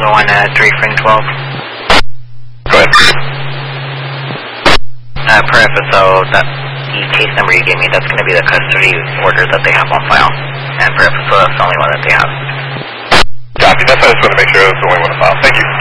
1 at 3 Fring 12. Go ahead. Per FSO, the case number you gave me, that's going to be the custody order that they have on file. And per FSO, that's the only one that they have. Copy. That's why I just want to make sure that's the only one on file. Thank you.